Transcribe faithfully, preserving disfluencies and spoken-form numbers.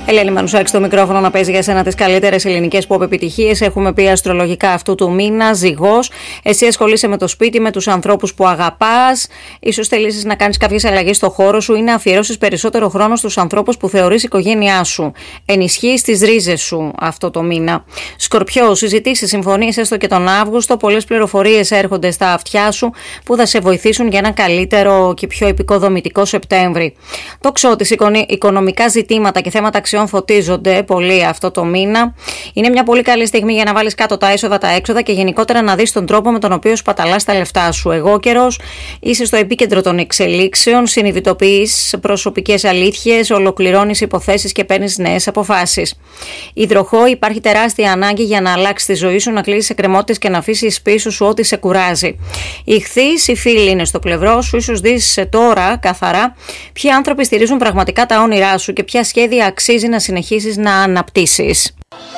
Ελένη Μανουσάκη στο μικρόφωνο να παίζει για σένα τις καλύτερες ελληνικές pop επιτυχίες. Έχουμε πει αστρολογικά αυτού του μήνα, Ζυγός. Εσύ ασχολείσαι με το σπίτι, με τους ανθρώπους που αγαπάς. Ίσως θελήσεις να κάνεις κάποιες αλλαγές στο χώρο σου ή να αφιερώσεις περισσότερο χρόνο στους ανθρώπους που θεωρείς οικογένειά σου. Ενισχύεις τις ρίζες σου αυτό το μήνα. Σκορπιό, συζητήσεις, συμφωνίες έστω και τον Αύγουστο. Πολλές πληροφορίες έρχονται στα αυτιά σου που θα σε βοηθήσουν για ένα καλύτερο και πιο επικοδομητικό Σεπτέμβρη. Τοξότης, οικονομικά ζητήματα και θέματα αξιών φωτίζονται πολύ αυτό το μήνα. Είναι μια πολύ καλή στιγμή για να βάλεις κάτω τα έσοδα, τα έξοδα και γενικότερα να δεις τον τρόπο με τον οποίο σπαταλάς τα λεφτά σου. Εγώ καιρός, είσαι στο επίκεντρο των εξελίξεων, συνειδητοποιείς προσωπικές αλήθειες, ολοκληρώνεις υποθέσεις και παίρνεις νέες αποφάσεις. Υδροχόη, υπάρχει τεράστια ανάγκη για να αλλάξεις τη ζωή σου, να κλείσεις εκκρεμότητες και να αφήσεις πίσω σου ό,τι σε κουράζει. Ιχθύς, οι φίλοι είναι στο πλευρό σου, ίσως δεις τώρα καθαρά ποιοι άνθρωποι στηρίζουν πραγματικά τα όνειρά σου και ποια σχέδια αξίζει να συνεχίσεις να αναπτύσσεις.